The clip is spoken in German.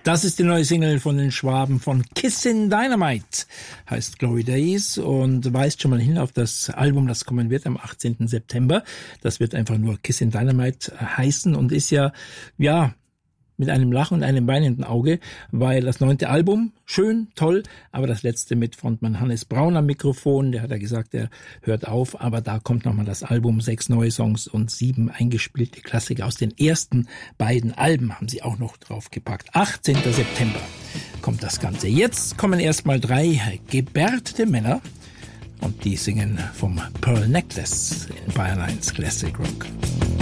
Das ist die neue Single von den Schwaben von Kissin' Dynamite, heißt Glory Days und weist schon mal hin auf das Album, das kommen wird am 18. September. Das wird einfach nur Kissin' Dynamite heißen und ist ja, mit einem Lachen und einem weinenden Auge, weil das 9. Album, schön, toll, aber das letzte mit Frontmann Hannes Braun am Mikrofon, der hat ja gesagt, er hört auf, aber da kommt nochmal das Album, 6 neue Songs und 7 eingespielte Klassiker aus den ersten beiden Alben haben sie auch noch draufgepackt. 18. September kommt das Ganze. Jetzt kommen erstmal 3 gebärte Männer und die singen vom Pearl Necklace in Bayern 1 Classic Rock.